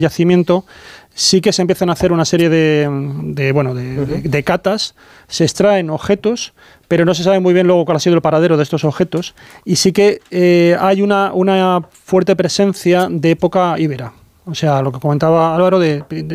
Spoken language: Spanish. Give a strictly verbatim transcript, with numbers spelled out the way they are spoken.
yacimiento, sí que se empiezan a hacer una serie de, de, bueno, de, uh-huh. de, de catas, se extraen objetos, pero no se sabe muy bien luego cuál ha sido el paradero de estos objetos, y sí que eh, hay una, una fuerte presencia de época íbera. O sea, lo que comentaba Álvaro, de, de,